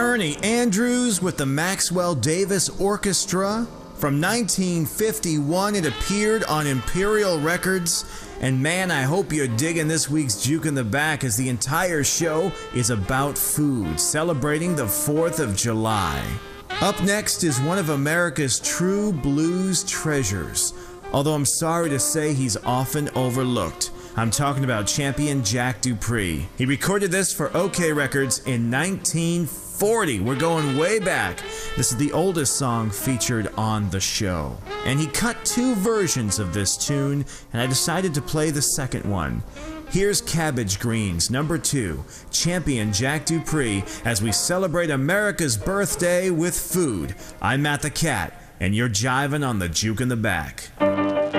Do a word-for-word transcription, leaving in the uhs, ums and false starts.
Ernie Andrews with the Maxwell Davis Orchestra. From nineteen fifty-one, it appeared on Imperial Records. And man, I hope you're digging this week's Juke in the Back, as the entire show is about food, celebrating the fourth of July. Up next is one of America's true blues treasures, although I'm sorry to say he's often overlooked. I'm talking about champion Jack Dupree. He recorded this for OK Records in nineteen forty. We're going way back. This is the oldest song featured on the show. And he cut two versions of this tune, and I decided to play the second one. Here's Cabbage Greens, number two, champion Jack Dupree, as we celebrate America's birthday with food. I'm Matt the Cat, and you're jiving on the Juke in the Back.